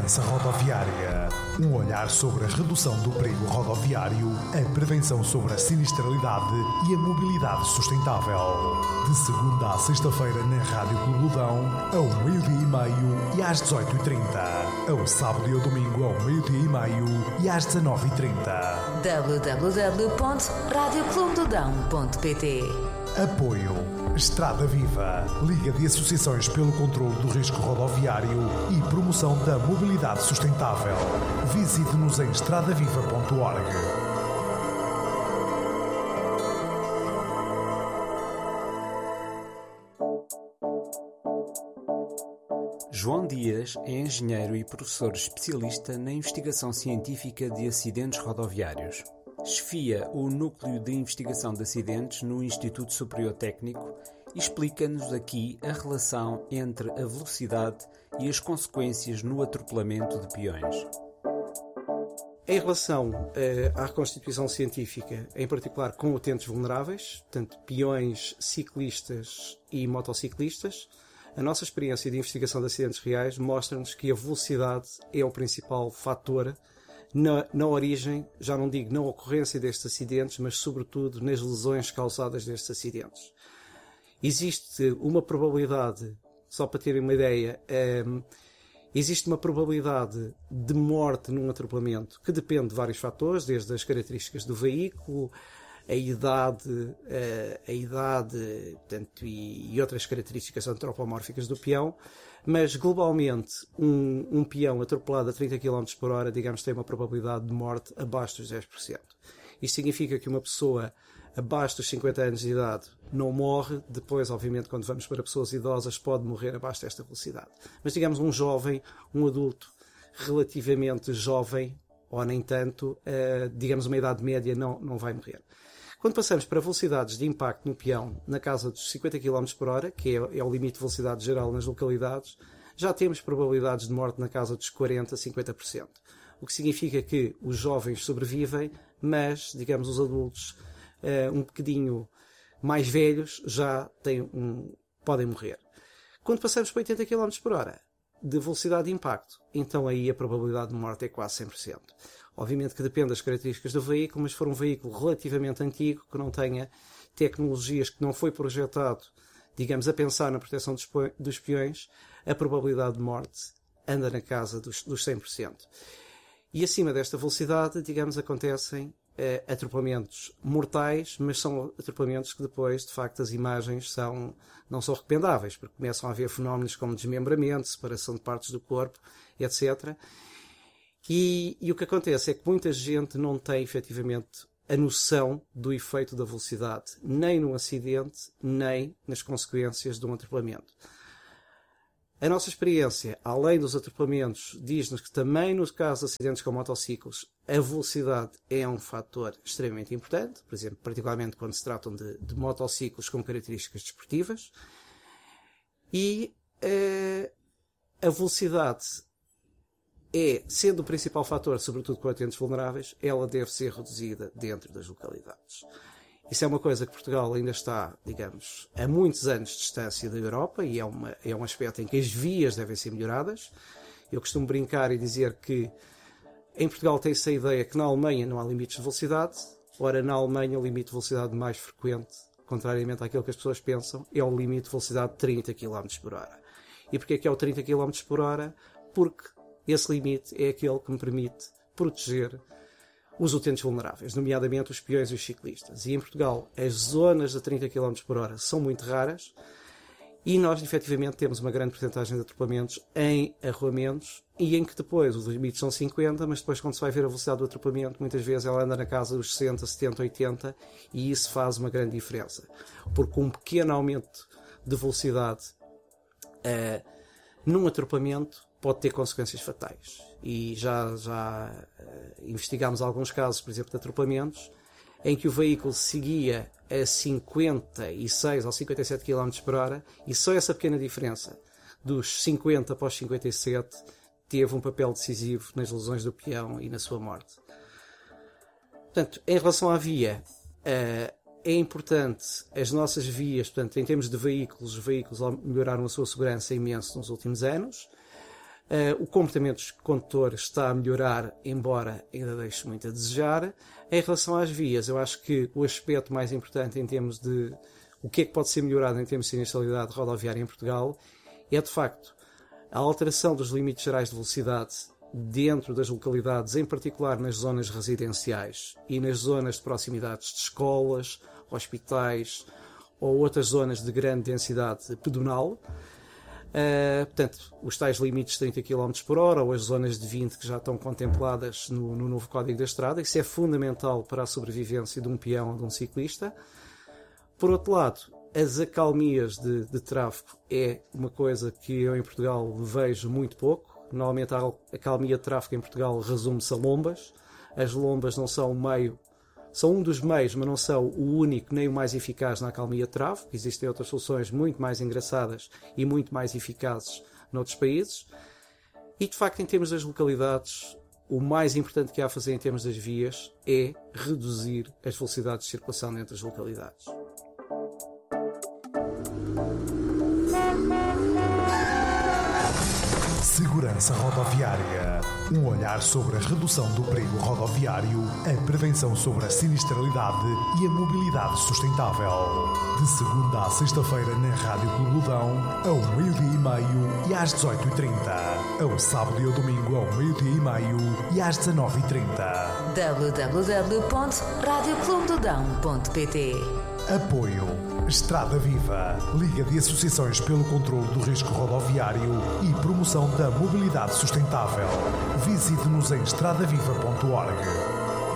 Segurança Rodoviária. Um olhar sobre a redução do perigo rodoviário, a prevenção sobre a sinistralidade e a mobilidade sustentável. De segunda a sexta-feira na Rádio Clubedão, ao 12h30 e às 18h30. Ao sábado e ao domingo, ao 12h30 e às 19h30. www.radioclubedodão.pt. Apoio Estrada Viva, Liga de Associações pelo Controlo do Risco Rodoviário e Promoção da Mobilidade Sustentável. Visite-nos em estradaviva.org. João Dias é engenheiro e professor especialista na investigação científica de acidentes rodoviários. Chefia o Núcleo de Investigação de Acidentes no Instituto Superior Técnico e explica-nos aqui a relação entre a velocidade e as consequências no atropelamento de peões. Em relação à reconstituição científica, em particular com utentes vulneráveis, portanto peões, ciclistas e motociclistas, a nossa experiência de investigação de acidentes reais mostra-nos que a velocidade é o principal fator na origem, já não digo na ocorrência destes acidentes, mas sobretudo nas lesões causadas destes acidentes. Existe uma probabilidade, só para terem uma ideia, existe uma probabilidade de morte num atropelamento que depende de vários fatores, desde as características do veículo, a idade, portanto, e outras características antropomórficas do peão, mas globalmente um peão atropelado a 30 km por hora, digamos, tem uma probabilidade de morte abaixo dos 10%. Isto significa que uma pessoa abaixo dos 50 anos de idade não morre, depois, obviamente, quando vamos para pessoas idosas, pode morrer abaixo desta velocidade. Mas, digamos, um jovem, um adulto relativamente jovem, ou nem tanto, digamos, uma idade média, não vai morrer. Quando passamos para velocidades de impacto no peão na casa dos 50 km por hora, que é o limite de velocidade geral nas localidades, já temos probabilidades de morte na casa dos 40% a 50%. O que significa que os jovens sobrevivem, mas, digamos, os adultos um bocadinho mais velhos já podem morrer. Quando passamos para 80 km por hora de velocidade de impacto, então aí a probabilidade de morte é quase 100%. Obviamente que depende das características do veículo, mas se for um veículo relativamente antigo, que não tenha tecnologias, que não foi projetado, digamos, a pensar na proteção dos peões, a probabilidade de morte anda na casa dos 100%. E acima desta velocidade, digamos, acontecem atropelamentos mortais, mas são atropelamentos que depois, de facto, as imagens não são rependáveis, porque começam a haver fenómenos como desmembramento, separação de partes do corpo, etc. E o que acontece é que muita gente não tem, efetivamente, a noção do efeito da velocidade, nem no acidente, nem nas consequências de um atropelamento. A nossa experiência, além dos atropelamentos, diz-nos que também no caso de acidentes com motociclos, a velocidade é um fator extremamente importante, por exemplo, particularmente quando se tratam de motociclos com características desportivas. E a velocidade sendo o principal fator, sobretudo com atentes vulneráveis, ela deve ser reduzida dentro das localidades. Isso é uma coisa que Portugal ainda está, digamos, a muitos anos de distância da Europa e é um aspecto em que as vias devem ser melhoradas. Eu costumo brincar e dizer que em Portugal tem-se a ideia que na Alemanha não há limites de velocidade. Ora, na Alemanha o limite de velocidade mais frequente, contrariamente àquilo que as pessoas pensam, é o limite de velocidade de 30 km por hora. E porquê é que é o 30 km por hora? Porque esse limite é aquele que me permite proteger os utentes vulneráveis, nomeadamente os peões e os ciclistas. E em Portugal as zonas de 30 km por hora são muito raras e nós efetivamente temos uma grande porcentagem de atropelamentos em arruamentos e em que depois os limites são 50, mas depois quando se vai ver a velocidade do atropelamento, muitas vezes ela anda na casa dos 60, 70, 80 e isso faz uma grande diferença. Porque um pequeno aumento de velocidade num atropelamento pode ter consequências fatais. E já investigámos alguns casos, por exemplo, de atropelamentos, em que o veículo seguia a 56 ou 57 km por hora e só essa pequena diferença dos 50 para os 57 teve um papel decisivo nas lesões do peão e na sua morte. Portanto, em relação à via, é importante as nossas vias, portanto, em termos de veículos, os veículos melhoraram a sua segurança imenso nos últimos anos. O comportamento dos condutores está a melhorar, embora ainda deixe muito a desejar. Em relação às vias, eu acho que o aspecto mais importante em termos de o que é que pode ser melhorado em termos de sinistralidade rodoviária em Portugal é, de facto, a alteração dos limites gerais de velocidade dentro das localidades, em particular nas zonas residenciais e nas zonas de proximidades de escolas, hospitais ou outras zonas de grande densidade pedonal. Portanto, os tais limites de 30 km por hora ou as zonas de 20 que já estão contempladas no novo Código da Estrada, isso é fundamental para a sobrevivência de um peão ou de um ciclista. Por outro lado, as acalmias de tráfego é uma coisa que eu em Portugal vejo muito pouco. Normalmente a acalmia de tráfego em Portugal resume-se a lombas. As lombas não são são um dos meios, mas não são o único nem o mais eficaz na acalmia de tráfego. Existem outras soluções muito mais engraçadas e muito mais eficazes noutros países. E, de facto, em termos das localidades, o mais importante que há a fazer em termos das vias é reduzir as velocidades de circulação dentro das localidades. Segurança Rodoviária. Um olhar sobre a redução do perigo rodoviário, a prevenção sobre a sinistralidade e a mobilidade sustentável. De segunda à sexta-feira na Rádio Clube Lodão, ao 12h30 e às 18h30. Ao sábado e ao domingo, ao 12h30 e às 19h30. www.radioclubedodão.pt. Apoio Estrada Viva, Liga de Associações pelo Controlo do Risco Rodoviário e Promoção da Mobilidade Sustentável. Visite-nos em estradaviva.org.